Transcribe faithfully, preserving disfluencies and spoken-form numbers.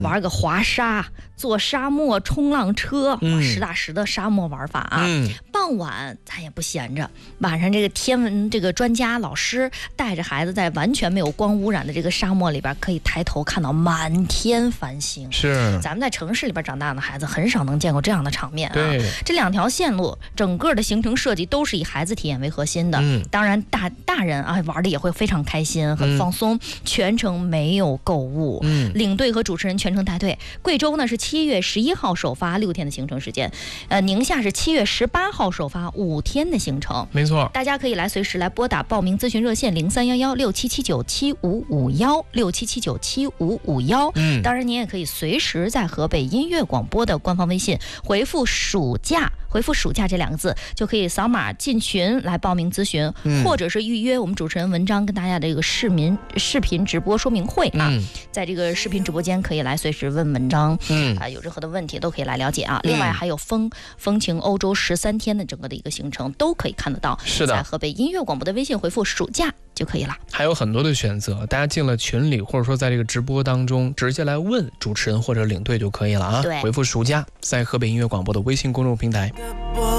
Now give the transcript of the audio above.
玩个滑沙，坐沙漠冲浪车， 嗯、 实打实的沙漠玩法啊。 嗯、 傍晚咱也不闲着，晚上这个天文这个专家老师带着孩子在完全没有光污染的这个沙漠里边，可以抬头看到满天繁星。 是， 咱们在城市里边长大的孩子很少能见过这样的场面啊。 对， 这两条线路整个的行程设计都是以孩子体验为核心的。 嗯、 当然大大人啊玩的也会非常开心，很放松，嗯、全程没有购物。 嗯、 领队和主持人全程带队。贵州呢是七月十一号首发六天的行程时间，呃，宁夏是七月十八号首发五天的行程。 没错， 大家可以来随时来拨打报名咨询热线零三幺幺六七七九七五五幺六七七九七五五幺。嗯，当然您也可以随时在河北音乐广播的官方微信回复暑假。回复暑假这两个字就可以扫码进群来报名咨询，嗯、或者是预约我们主持人文章跟大家的这个视频视频直播说明会啊，嗯、在这个视频直播间可以来随时问文章，嗯啊，有任何的问题都可以来了解啊。嗯、另外还有风风情欧洲十三天的整个的一个行程都可以看得到， 是的， 在河北音乐广播的微信回复暑假就可以了。 还有很多的选择，大家进了群里或者说在这个直播当中直接来问主持人或者领队就可以了啊。 对， 回复暑假，在河北音乐广播的微信公众平台。